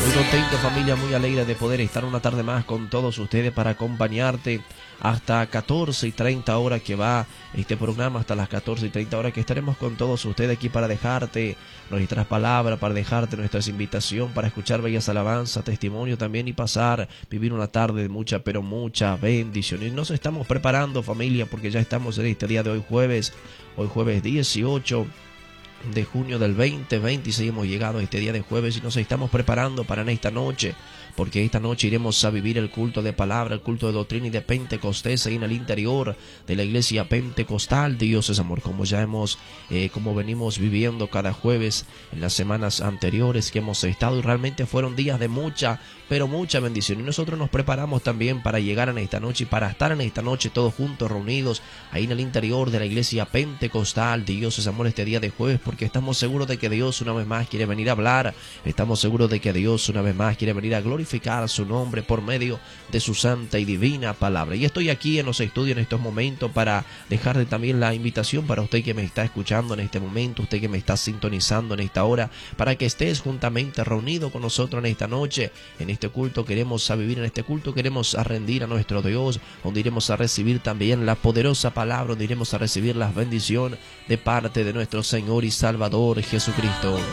Muy contento, familia, muy alegre de poder estar una tarde más con todos ustedes para acompañarte hasta 14:30 horas que va este programa, hasta las 14:30 horas que estaremos con todos ustedes aquí para dejarte nuestras palabras, para dejarte nuestras invitaciones, para escuchar bellas alabanzas, testimonio también y pasar, vivir una tarde de mucha, pero mucha bendición. Y nos estamos preparando, familia, porque ya estamos en este día de hoy jueves 18 de junio del 2026, hemos llegado a este día de jueves y nos estamos preparando para en esta noche, porque esta noche iremos a vivir el culto de palabra, el culto de doctrina y de Pentecostés ahí en el interior de la iglesia pentecostal. Dios es amor, como ya como venimos viviendo cada jueves en las semanas anteriores que hemos estado, y realmente fueron días de mucha, pero mucha bendición, y nosotros nos preparamos también para llegar en esta noche y para estar en esta noche todos juntos reunidos ahí en el interior de la iglesia pentecostal. Dios es amor, este día de jueves, porque estamos seguros de que Dios una vez más quiere venir a hablar, estamos seguros de que Dios una vez más quiere venir a glorificar su nombre por medio de su santa y divina palabra. Y estoy aquí en los estudios en estos momentos para dejarle también la invitación para usted que me está escuchando en este momento, usted que me está sintonizando en esta hora, para que estés juntamente reunido con nosotros en esta noche, en este culto. Queremos a vivir en este culto, queremos a rendir a nuestro Dios, donde iremos a recibir también la poderosa palabra, donde iremos a recibir las bendiciones de parte de nuestro Señor y Salvador Jesucristo.